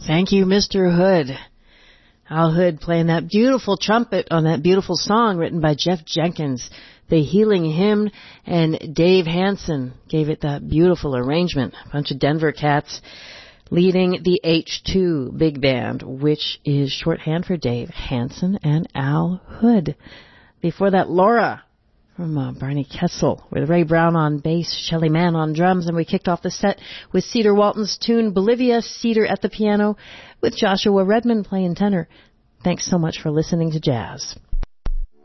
Thank you, Mr. Hood. Al Hood playing that beautiful trumpet on that beautiful song written by Jeff Jenkins, The Healing Hymn, and Dave Hansen gave it that beautiful arrangement. A bunch of Denver cats leading the H2 Big Band, which is shorthand for Dave Hansen and Al Hood. Before that, Laura from Barney Kessel, with Ray Brown on bass, Shelley Mann on drums, and we kicked off the set with Cedar Walton's tune Bolivia, Cedar at the piano, with Joshua Redman playing tenor. Thanks so much for listening to Jazz.